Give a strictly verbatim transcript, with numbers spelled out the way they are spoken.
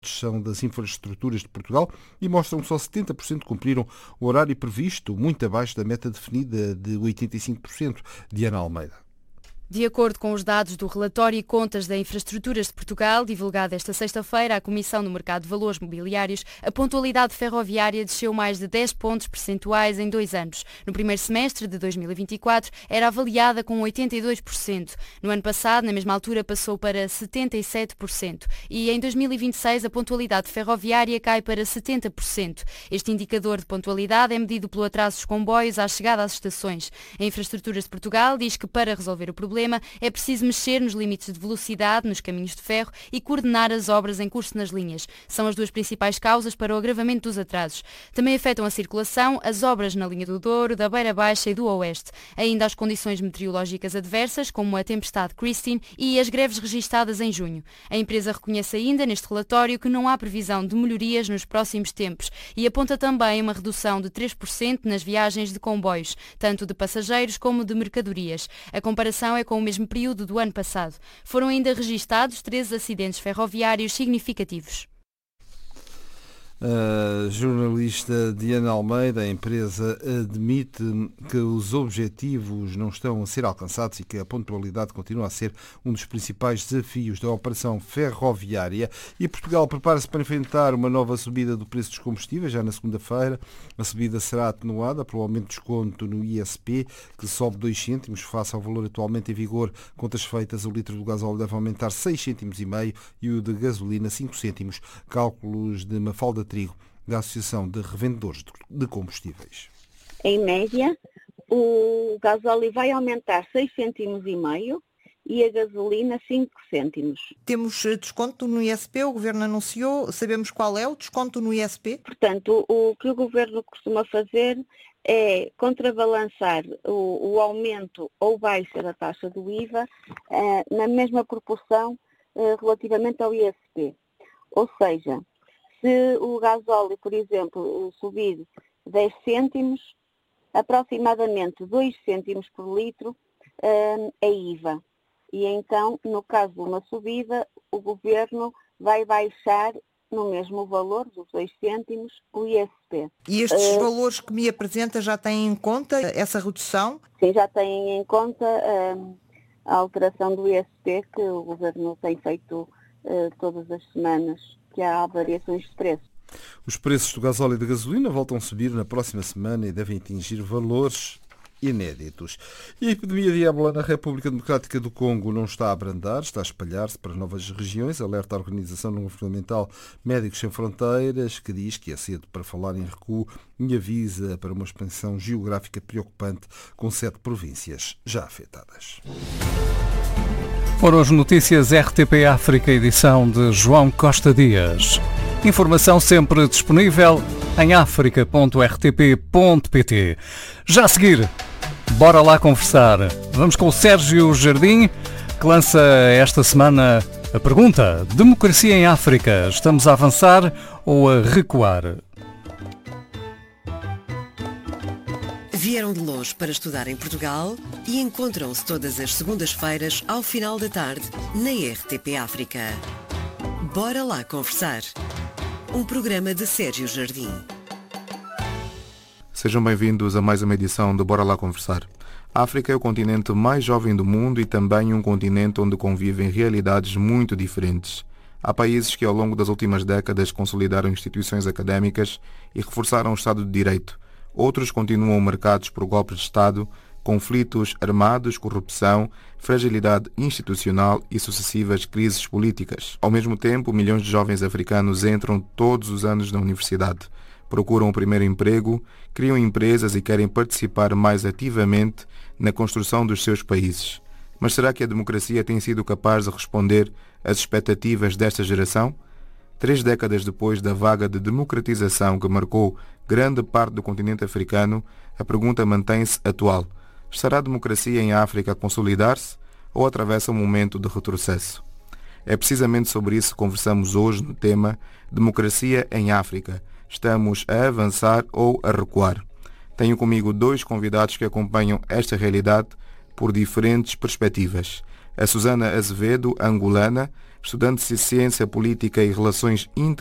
são das infraestruturas de Portugal e mostram que só setenta por cento cumpriram o horário previsto, muito abaixo da meta definida de oitenta e cinco por cento. Diana Almeida. De acordo com os dados do relatório e contas da Infraestruturas de Portugal, divulgado esta sexta-feira à Comissão do Mercado de Valores Mobiliários, a pontualidade ferroviária desceu mais de dez pontos percentuais em dois anos. No primeiro semestre de dois mil e vinte e quatro, era avaliada com oitenta e dois por cento. No ano passado, na mesma altura, passou para setenta e sete por cento. E em dois mil e vinte e seis, a pontualidade ferroviária cai para setenta por cento. Este indicador de pontualidade é medido pelo atraso dos comboios à chegada às estações. A Infraestruturas de Portugal diz que, para resolver o problema, é preciso mexer nos limites de velocidade nos caminhos de ferro e coordenar as obras em curso nas linhas. São as duas principais causas para o agravamento dos atrasos. Também afetam a circulação as obras na linha do Douro, da Beira Baixa e do Oeste. Ainda as condições meteorológicas adversas, como a tempestade Christine e as greves registadas em junho. A empresa reconhece ainda neste relatório que não há previsão de melhorias nos próximos tempos e aponta também uma redução de três por cento nas viagens de comboios, tanto de passageiros como de mercadorias. A comparação é com o mesmo período do ano passado. Foram ainda registados treze acidentes ferroviários significativos. A jornalista Diana Almeida, a empresa admite que os objetivos não estão a ser alcançados e que a pontualidade continua a ser um dos principais desafios da operação ferroviária. E Portugal prepara-se para enfrentar uma nova subida do preço dos combustíveis já na segunda-feira. A subida será atenuada pelo aumento de desconto no I S P, que sobe dois cêntimos face ao valor atualmente em vigor. Contas feitas, o litro do gasóleo deve aumentar seis cêntimos e meio e o de gasolina cinco cêntimos. Cálculos de Mafalda Trigo, da Associação de Revendedores de Combustíveis. Em média, o gasóleo vai aumentar seis cêntimos e meio e a gasolina cinco cêntimos. Temos desconto no I S P, o Governo anunciou, sabemos qual é o desconto no I S P? Portanto, o que o Governo costuma fazer é contrabalançar o, o aumento ou baixa da taxa do I V A eh, na mesma proporção eh, relativamente ao I S P. Ou seja, se o gasóleo, por exemplo, subir dez cêntimos, aproximadamente dois cêntimos por litro é I V A. E então, no caso de uma subida, o Governo vai baixar no mesmo valor, dos dois cêntimos, o I S P. E estes uh, valores que me apresenta já têm em conta essa redução? Sim, já têm em conta uh, a alteração do I S P que o Governo tem feito uh, todas as semanas, que há variações de preço. Os preços do gasóleo e da gasolina voltam a subir na próxima semana e devem atingir valores inéditos. E a epidemia de ébola na República Democrática do Congo não está a abrandar, está a espalhar-se para novas regiões, alerta a Organização Não Governamental Médicos Sem Fronteiras, que diz que é cedo para falar em recuo e avisa para uma expansão geográfica preocupante com sete províncias já afetadas. Foram as notícias R T P África, edição de João Costa Dias. Informação sempre disponível em africa ponto r t p ponto p t. Já a seguir, bora lá conversar. Vamos com o Sérgio Jardim, que lança esta semana a pergunta: democracia em África, estamos a avançar ou a recuar? Vieram de longe para estudar em Portugal e encontram-se todas as segundas-feiras ao final da tarde na R T P África. Bora lá conversar. Um programa de Sérgio Jardim. Sejam bem-vindos a mais uma edição do Bora Lá Conversar. A África é o continente mais jovem do mundo e também um continente onde convivem realidades muito diferentes. Há países que ao longo das últimas décadas consolidaram instituições académicas e reforçaram o Estado de Direito. Outros continuam marcados por golpes de Estado, conflitos armados, corrupção, fragilidade institucional e sucessivas crises políticas. Ao mesmo tempo, milhões de jovens africanos entram todos os anos na universidade, procuram o primeiro emprego, criam empresas e querem participar mais ativamente na construção dos seus países. Mas será que a democracia tem sido capaz de responder às expectativas desta geração? Três décadas depois da vaga de democratização que marcou grande parte do continente africano, a pergunta mantém-se atual. Estará a democracia em África a consolidar-se ou atravessa um momento de retrocesso? É precisamente sobre isso que conversamos hoje no tema Democracia em África. Estamos a avançar ou a recuar? Tenho comigo dois convidados que acompanham esta realidade por diferentes perspectivas. A Susana Azevedo, angolana, estudante de Ciência Política e Relações Internacionais